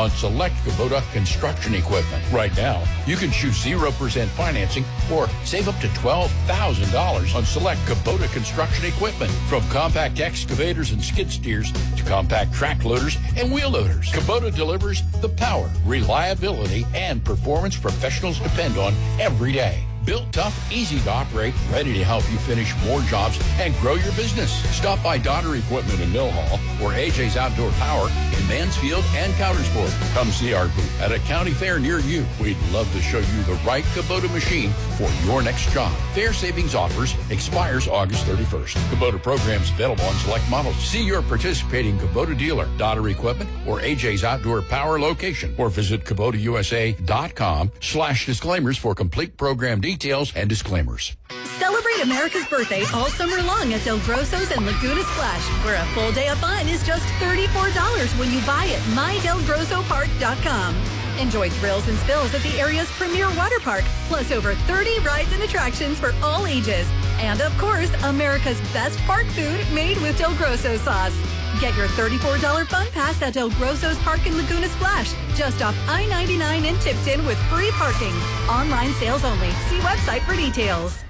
on select Kubota construction equipment. Right now, you can choose 0% financing or save up to $12,000 on select Kubota construction equipment. From compact excavators and skid steers to compact track loaders and wheel loaders, Kubota delivers the power, reliability, and performance professionals depend on every day. Built tough, easy to operate, ready to help you finish more jobs and grow your business. Stop by Donner Equipment in Mill Hall or AJ's Outdoor Power in Mansfield and Countersport. Come see our booth at a county fair near you. We'd love to show you the right Kubota machine for your next job. Fair savings offers expires August 31st. Kubota programs available on select models. See your participating Kubota dealer, Donner Equipment, or AJ's Outdoor Power location, or visit KubotaUSA.com/disclaimers for complete program details and disclaimers. Celebrate America's birthday all summer long at Del Grosso's and Laguna Splash, where a full day of fun is just $34 when you buy at MyDelGrossoPark.com. Enjoy thrills and spills at the area's premier water park, plus over 30 rides and attractions for all ages. And of course, America's best park food made with Del Grosso sauce. Get your $34 fun pass at Del Grosso's Park in Laguna Splash, just off I-99 in Tipton with free parking. Online sales only. See website for details.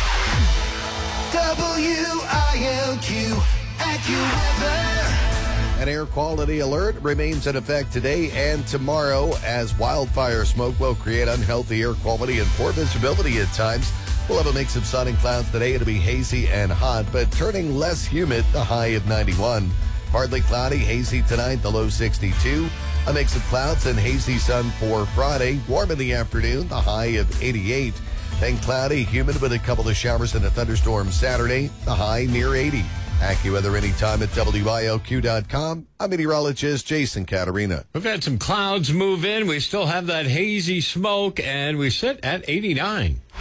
WILQ AccuWeather. An air quality alert remains in effect today and tomorrow as wildfire smoke will create unhealthy air quality and poor visibility at times. We'll have a mix of sun and clouds today. It'll be hazy and hot, but turning less humid, the high of 91. Partly cloudy, hazy tonight, the low 62. A mix of clouds and hazy sun for Friday. Warm in the afternoon, the high of 88. Then cloudy, humid with a couple of showers and a thunderstorm Saturday, the high near 80. AccuWeather anytime at WILQ.com. I'm meteorologist Jason Caterina. We've had some clouds move in. We still have that hazy smoke, and we sit at 89.